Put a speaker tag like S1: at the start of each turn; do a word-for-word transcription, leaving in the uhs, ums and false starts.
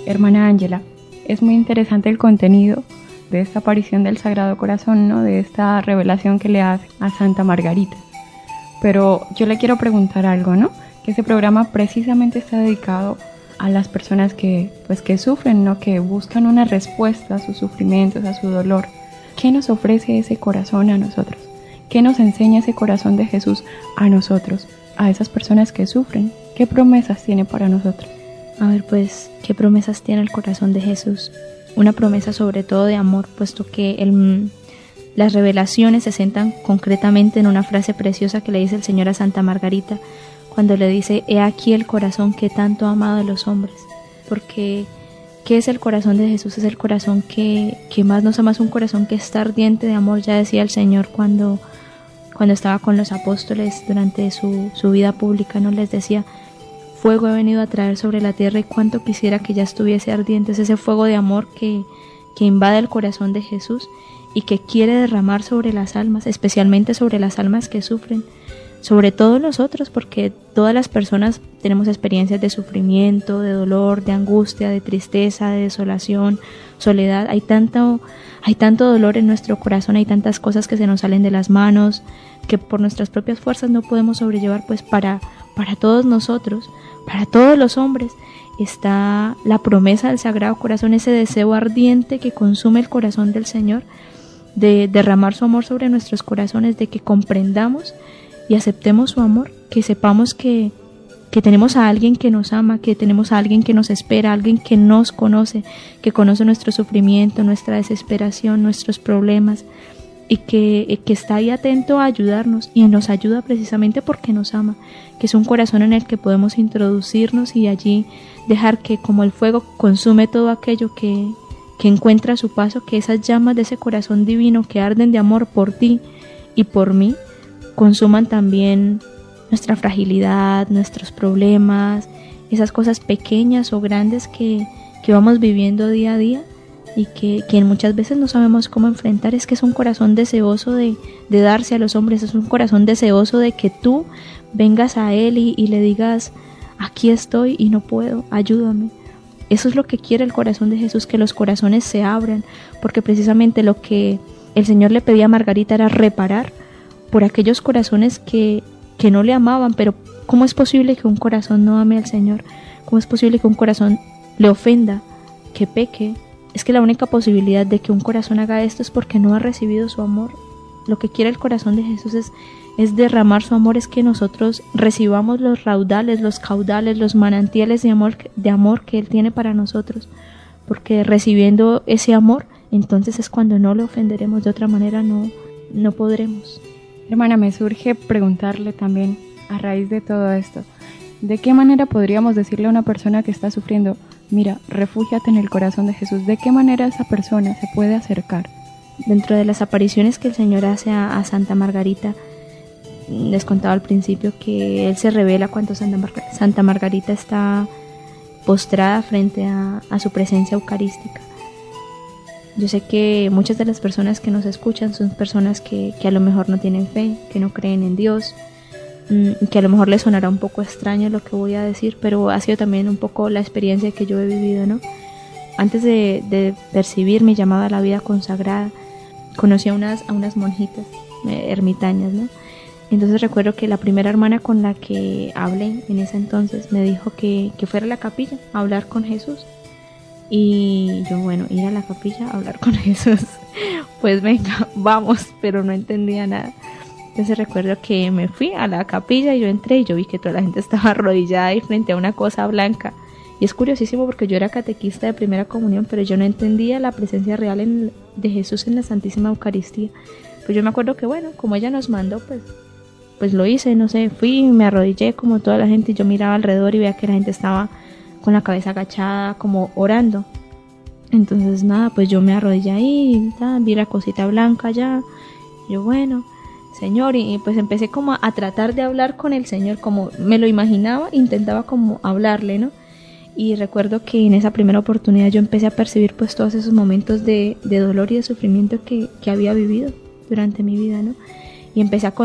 S1: Hermana Ángela, es muy interesante el contenido de esta aparición del Sagrado Corazón, ¿no? De esta revelación que le hace a Santa Margarita. Pero yo le quiero preguntar algo, ¿no? Que ese programa precisamente está dedicado a las personas que, pues, que sufren, ¿no? Que buscan una respuesta a sus sufrimientos, a su dolor. ¿Qué nos ofrece ese corazón a nosotros? ¿Qué nos enseña ese corazón de Jesús a nosotros, a esas personas que sufren? ¿Qué promesas tiene para nosotros?
S2: A ver, pues, ¿qué promesas tiene el corazón de Jesús? Una promesa sobre todo de amor, puesto que el, las revelaciones se centran concretamente en una frase preciosa que le dice el Señor a Santa Margarita, cuando le dice: he aquí el corazón que tanto ha amado a los hombres. Porque, ¿qué es el corazón de Jesús? Es el corazón que, que más nos ama, es un corazón que está ardiente de amor. Ya decía el Señor cuando, cuando estaba con los apóstoles durante su, su vida pública, ¿no? Les decía: fuego he venido a traer sobre la tierra, y cuánto quisiera que ya estuviese ardiente. Es ese fuego de amor que, que invade el corazón de Jesús y que quiere derramar sobre las almas, especialmente sobre las almas que sufren, sobre todo nosotros, porque todas las personas tenemos experiencias de sufrimiento, de dolor, de angustia, de tristeza, de desolación, soledad. Hay tanto, hay tanto dolor en nuestro corazón, hay tantas cosas que se nos salen de las manos, que por nuestras propias fuerzas no podemos sobrellevar. Pues para, para todos nosotros, para todos los hombres, está la promesa del Sagrado Corazón, ese deseo ardiente que consume el corazón del Señor, de derramar su amor sobre nuestros corazones, de que comprendamos y aceptemos su amor, que sepamos que, que tenemos a alguien que nos ama, que tenemos a alguien que nos espera, alguien que nos conoce, que conoce nuestro sufrimiento, nuestra desesperación, nuestros problemas, y que, que está ahí atento a ayudarnos, y nos ayuda precisamente porque nos ama, que es un corazón en el que podemos introducirnos y allí dejar que, como el fuego consume todo aquello que, que encuentra a su paso, que esas llamas de ese corazón divino que arden de amor por ti y por mí, consuman también nuestra fragilidad, nuestros problemas, esas cosas pequeñas o grandes que, que vamos viviendo día a día y que, que muchas veces no sabemos cómo enfrentar. Es que es un corazón deseoso de, de darse a los hombres, es un corazón deseoso de que tú vengas a Él y, y le digas: aquí estoy y no puedo, ayúdame. Eso es lo que quiere el corazón de Jesús, que los corazones se abran, porque precisamente lo que el Señor le pedía a Margarita era reparar por aquellos corazones que, que no le amaban. Pero ¿cómo es posible que un corazón no ame al Señor? ¿Cómo es posible que un corazón le ofenda, que peque? Es que la única posibilidad de que un corazón haga esto es porque no ha recibido su amor. Lo que quiere el corazón de Jesús es, es derramar su amor, es que nosotros recibamos los raudales, los caudales, los manantiales de amor, de amor que Él tiene para nosotros. Porque recibiendo ese amor, entonces es cuando no le ofenderemos. De otra manera no, no podremos.
S1: Hermana, me surge preguntarle también, a raíz de todo esto, ¿de qué manera podríamos decirle a una persona que está sufriendo: mira, refúgiate en el corazón de Jesús? ¿De qué manera esa persona se puede acercar?
S2: Dentro de las apariciones que el Señor hace a, a Santa Margarita, les contaba al principio que Él se revela cuando Santa, Mar- Santa Margarita está postrada frente a, a su presencia eucarística. Yo sé que muchas de las personas que nos escuchan son personas que, que a lo mejor no tienen fe, que no creen en Dios, que a lo mejor les sonará un poco extraño lo que voy a decir, pero ha sido también un poco la experiencia que yo he vivido, ¿no? Antes de, de percibir mi llamada a la vida consagrada, conocí a unas, a unas monjitas eh, ermitañas, ¿no? Entonces recuerdo que la primera hermana con la que hablé en ese entonces me dijo que, que fuera a la capilla a hablar con Jesús. Y yo, bueno, ir a la capilla a hablar con Jesús, pues venga, vamos, pero no entendía nada. Entonces recuerdo que me fui a la capilla y yo entré y yo vi que toda la gente estaba arrodillada ahí frente a una cosa blanca. Y es curiosísimo porque yo era catequista de primera comunión, pero yo no entendía la presencia real en, de Jesús en la Santísima Eucaristía. Pues yo me acuerdo que, bueno, como ella nos mandó, pues, pues lo hice, no sé, fui y me arrodillé como toda la gente y yo miraba alrededor y veía que la gente estaba con la cabeza agachada, como orando. Entonces nada, pues yo me arrodillé ahí, ta, vi la cosita blanca allá, yo bueno, Señor, y pues empecé como a tratar de hablar con el Señor, como me lo imaginaba, intentaba como hablarle, ¿no? Y recuerdo que en esa primera oportunidad yo empecé a percibir pues todos esos momentos de, de dolor y de sufrimiento que, que había vivido durante mi vida, ¿no? Y empecé a